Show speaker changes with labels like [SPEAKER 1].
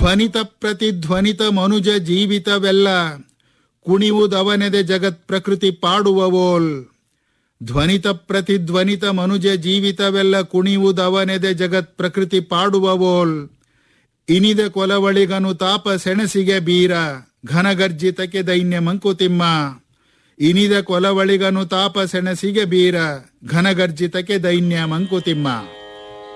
[SPEAKER 1] ಧ್ವನಿತ ಪ್ರತಿಧ್ವನಿತ ಮನುಜ ಜೀವಿತವೆಲ್ಲ ಕುಣಿವುದವನೆದೆ ಜಗತ್ ಪ್ರಕೃತಿ ಪಾಡುವವೋಲ್. ಧ್ವನಿತ ಪ್ರತಿಧ್ವನಿತ ಮನುಜ ಜೀವಿತವೆಲ್ಲ ಕುಣಿವುದವನೆದೆ ಜಗತ್ ಪ್ರಕೃತಿ ಪಾಡುವವೋಲ್. ಇನಿದ ಕೊಲವಳಿಗನು ತಾಪ ಸೆಣಸಿಗೆ ಬೀರ ಘನಗರ್ಜಿತಕ್ಕೆ ದೈನ್ಯ ಮಂಕುತಿಮ್ಮ. ಇನಿದ ಕೊಲವಳಿಗನು ತಾಪ ಸೆಣಸಿಗೆ ಬೀರ ಘನಗರ್ಜಿತಕ್ಕೆ ದೈನ್ಯ ಮಂಕುತಿಮ್ಮ.